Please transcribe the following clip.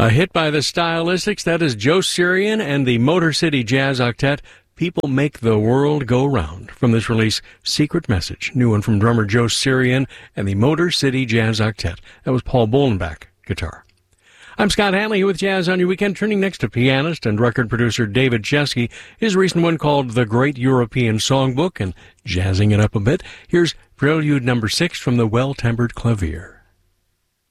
A hit by the Stylistics, that is Joe Sirian and the Motor City Jazz Octet. People Make the World Go Round. From this release, Secret Message, new one from drummer Joe Sirian and the Motor City Jazz Octet. That was Paul Bolenbach, guitar. I'm Scott Hanley with Jazz on Your Weekend, turning next to pianist and record producer David Chesky. His recent one called The Great European Songbook, and jazzing it up a bit, here's Prelude No. 6 from the Well-Tempered Clavier.